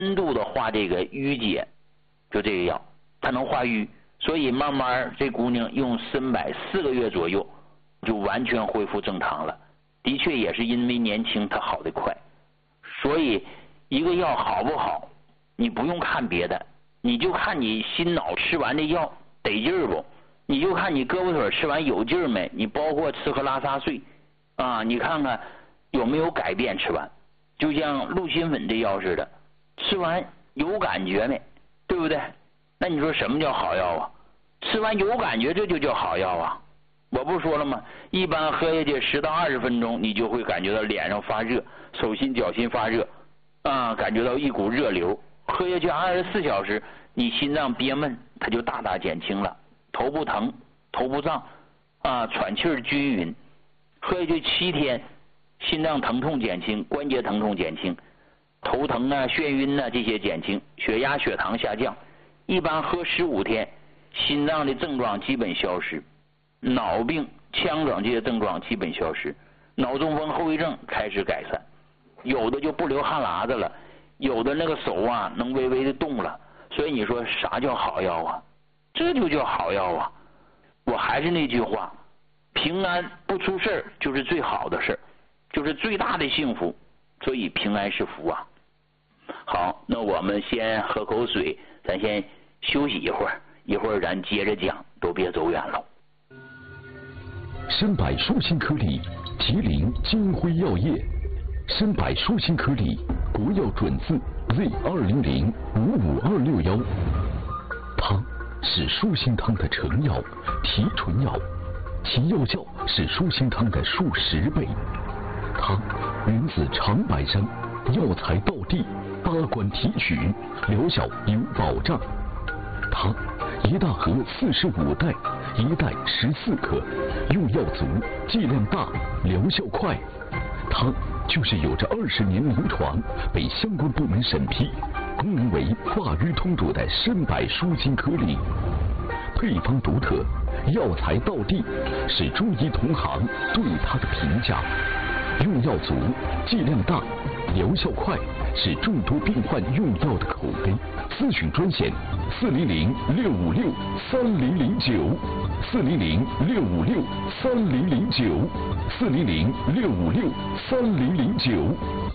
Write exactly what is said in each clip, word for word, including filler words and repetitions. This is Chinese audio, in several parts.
深度的化这个淤结，就这个药，它能化瘀，所以慢慢这姑娘用参柏四个月左右就完全恢复正常了。的确也是因为年轻，它好得快。所以一个药好不好，你不用看别的，你就看你心脑吃完这药得劲儿不，你就看你胳膊腿吃完有劲儿没，你包括吃喝拉撒睡啊，你看看有没有改变。吃完就像鹿心粉这药似的，吃完有感觉没，对不对？那你说什么叫好药啊？吃完有感觉，这就叫好药啊。我不说了吗？一般喝下去十到二十分钟，你就会感觉到脸上发热，手心脚心发热啊，感觉到一股热流。喝下去二十四小时，你心脏憋闷，它就大大减轻了。头不疼，头不胀啊，喘气儿均匀。喝下去七天，心脏疼痛减轻，关节疼痛减轻，头疼啊、眩晕啊这些减轻，血压、血糖下降。一般喝十五天，心脏的症状基本消失，脑病、腔状这些症状基本消失，脑中风后遗症开始改善，有的就不流汗喇子了，有的那个手啊能微微的动了。所以你说啥叫好药啊？这就叫好药啊！我还是那句话，平安不出事儿就是最好的事儿，就是最大的幸福。所以平安是福啊！好，那我们先喝口水，咱先休息一会儿，一会儿咱接着讲，都别走远了。 参柏舒心颗粒，吉林金辉药业。参柏舒心颗粒，国药准字 Z 二零零五五二六幺。它是舒心汤的成药、提纯药，其药效是舒心汤的数十倍。它源自长白山，药材到地，八关提取，疗效有保障。它一大盒四十五袋，一袋十四克，用药足，剂量大，疗效快。它就是有着二十年临床，被相关部门审批，功能为化瘀通堵的参柏舒心颗粒。配方独特，药材到地，是中医同行对它的评价。用药足，剂量大，疗效快，是众多病患用药的口碑。咨询专线：四零零六五六三零零九，四零零六五六三零零九，四零零六五六三零零九。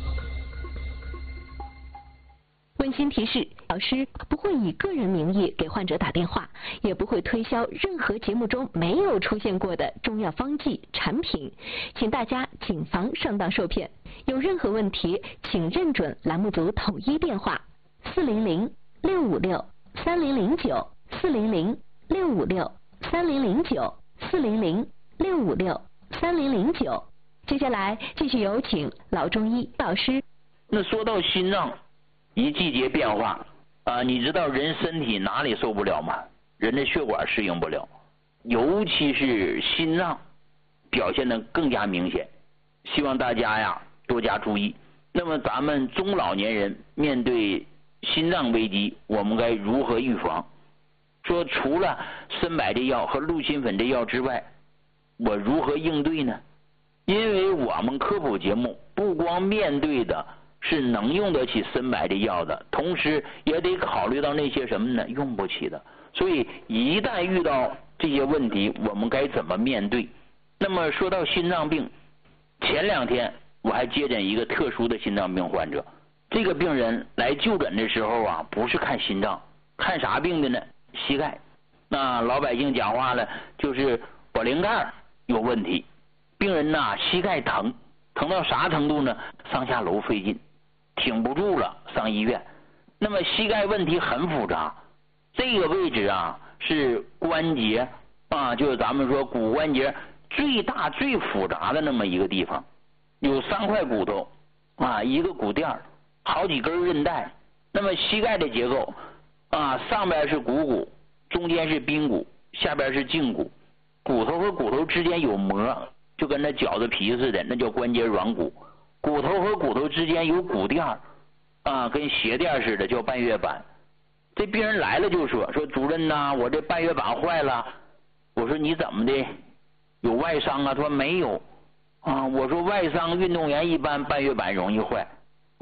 温馨提示：老师不会以个人名义给患者打电话，也不会推销任何节目中没有出现过的中药方剂产品，请大家谨防上当受骗。有任何问题，请认准栏目组统一电话：四零零六五六三零零九，四零零六五六三零零九，四零零六五六三零零九。接下来继续有请老中医老师。 那说到心脏一季节变化啊，你知道人身体哪里受不了吗？人的血管适应不了，尤其是心脏表现得更加明显。希望大家呀多加注意。那么咱们中老年人面对心脏危机，我们该如何预防？说除了参柏这药和鹿心粉这药之外，我如何应对呢？因为我们科普节目不光面对的是能用得起参柏这药的，同时也得考虑到那些什么呢？用不起的。所以一旦遇到这些问题，我们该怎么面对？那么说到心脏病，前两天我还接诊一个特殊的心脏病患者。这个病人来就诊的时候啊，不是看心脏，看啥病的呢？膝盖。那老百姓讲话了，就是保龄盖有问题。病人呐、啊，膝盖疼，疼到啥程度呢？上下楼费劲，挺不住了，上医院。那么膝盖问题很复杂，这个位置啊是关节啊，就是咱们说骨关节最大最复杂的那么一个地方，有三块骨头啊，一个骨垫，好几根韧带。那么膝盖的结构啊，上边是股骨，中间是髌骨，下边是胫骨，骨头和骨头之间有膜，就跟那饺子皮似的，那叫关节软骨。骨头和骨头之间有骨垫啊，跟鞋垫似的，叫半月板。这病人来了就说说主任呐，我这半月板坏了。我说你怎么的？有外伤啊？他说没有啊。我说外伤运动员一般半月板容易坏。我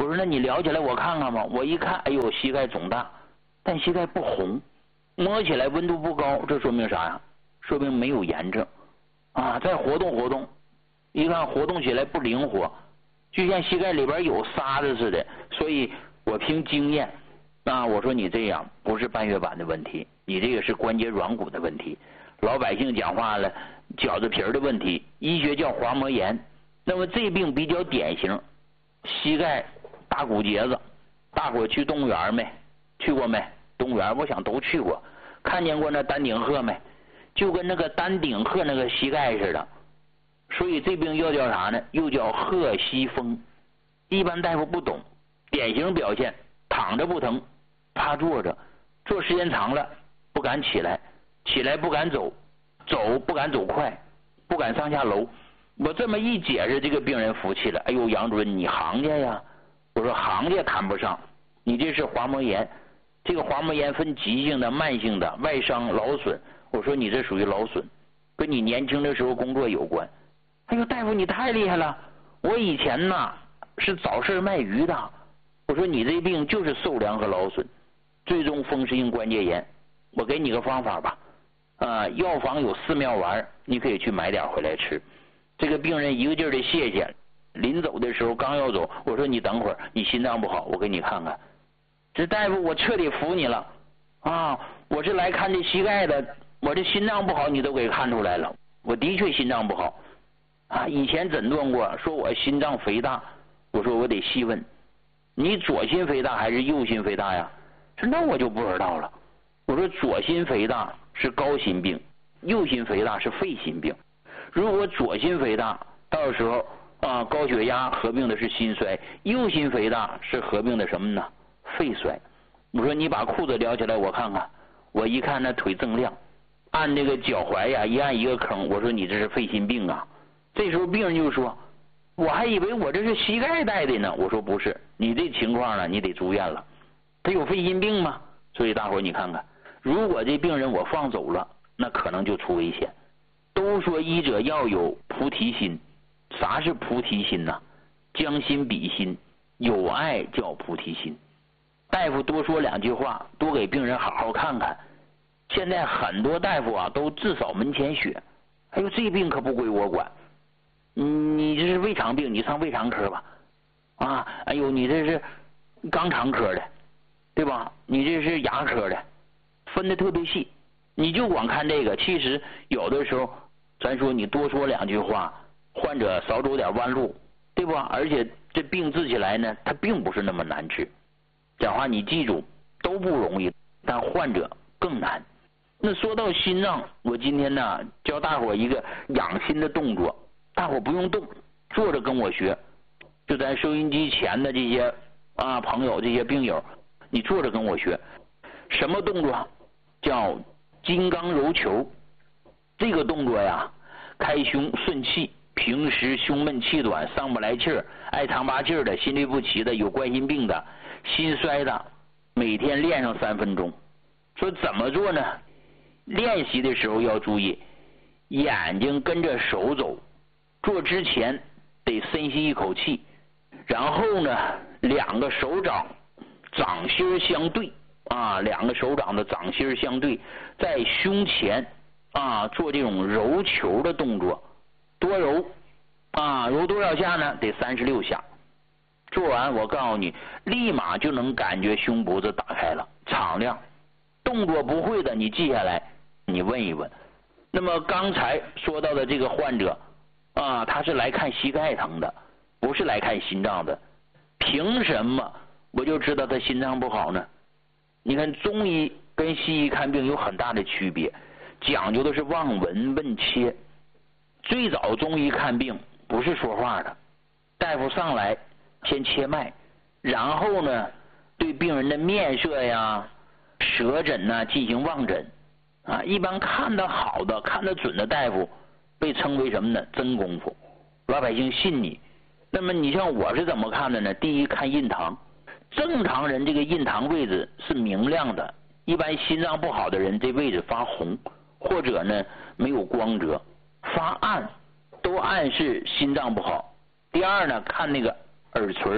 我说那你撩起来我看看吧。我一看，哎呦，膝盖肿大，但膝盖不红，摸起来温度不高，这说明啥呀？说明没有炎症啊。再活动活动，一看活动起来不灵活，就像膝盖里边有沙子似的。所以我凭经验啊，我说你这样不是半月板的问题，你这个是关节软骨的问题。老百姓讲话了，饺子皮儿的问题，医学叫滑膜炎。那么这病比较典型，膝盖大骨节子。大伙去动物园没？去过没？动物园我想都去过，看见过那丹顶鹤没？就跟那个丹顶鹤那个膝盖似的。所以这病又叫啥呢？又叫鹤膝风。一般大夫不懂，典型表现躺着不疼，怕坐着，坐时间长了不敢起来，起来不敢走，走不敢走快，不敢上下楼。我这么一解释，这个病人服气了。哎呦，杨主任，你行家呀？我说行家谈不上，你这是滑膜炎。这个滑膜炎分急性的、慢性的、外伤、劳损。我说你这属于劳损，跟你年轻的时候工作有关。哎呦，大夫你太厉害了！我以前呐是早市卖鱼的。我说你这病就是受凉和劳损，最终风湿性关节炎。我给你个方法吧，啊，药房有四妙丸，你可以去买点回来吃。这个病人一个劲儿的谢谢，临走的时候刚要走，我说你等会儿，你心脏不好，我给你看看。这大夫我彻底服你了啊！我是来看这膝盖的，我这心脏不好你都给看出来了。我的确心脏不好啊，以前诊断过，说我心脏肥大。我说我得细问，你左心肥大还是右心肥大呀？说那我就不知道了。我说左心肥大是高心病，右心肥大是肺心病。如果左心肥大，到时候啊高血压合并的是心衰；右心肥大是合并的什么呢？肺衰。我说你把裤子撩起来我看看。我一看那腿锃亮，按这个脚踝呀一按一个坑。我说你这是肺心病啊。这时候病人就说，我还以为我这是膝盖带的呢。我说不是，你这情况呢你得住院了。他有肺心病吗？所以大伙你看看，如果这病人我放走了，那可能就出危险。都说医者要有菩提心，啥是菩提心呢？将心比心，有爱叫菩提心。大夫多说两句话，多给病人好好看看。现在很多大夫啊都自扫门前雪。哎呦，这病可不归我管，你这是胃肠病，你上胃肠科吧。啊，哎呦，你这是肛肠科的，对吧？你这是牙科的，分得特别细。你就光看这个，其实有的时候咱说你多说两句话，患者少走点弯路，对吧？而且这病治起来呢，它并不是那么难治。讲话你记住，都不容易，但患者更难。那说到心脏，我今天呢教大伙一个养心的动作，大伙不用动，坐着跟我学。就咱收音机前的这些啊朋友，这些病友，你坐着跟我学。什么动作？叫金刚揉球。这个动作呀，开胸顺气，平时胸闷气短，上不来气儿，爱长拔气儿的，心律不齐的，有冠心病的，心衰的，每天练上三分钟。说怎么做呢？练习的时候要注意，眼睛跟着手走，做之前得深吸一口气，然后呢，两个手掌掌心相对啊，两个手掌的掌心相对，在胸前啊做这种揉球的动作，多揉啊，揉多少下呢？得三十六下。做完我告诉你，立马就能感觉胸脖子打开了，敞亮。动作不会的你记下来，你问一问。那么刚才说到的这个患者啊，他是来看膝盖疼的，不是来看心脏的。凭什么我就知道他心脏不好呢？你看中医跟西医看病有很大的区别，讲究的是望闻问切。最早中医看病不是说话的，大夫上来先切脉，然后呢对病人的面色呀、舌诊呐进行望诊啊。一般看得好的、看得准的大夫被称为什么呢？真功夫，老百姓信你。那么你像我是怎么看的呢？第一，看印堂。正常人这个印堂位置是明亮的，一般心脏不好的人这位置发红，或者呢没有光泽发暗，都暗示心脏不好。第二呢，看那个耳垂，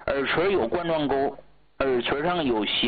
耳垂有冠状沟，耳垂上有斜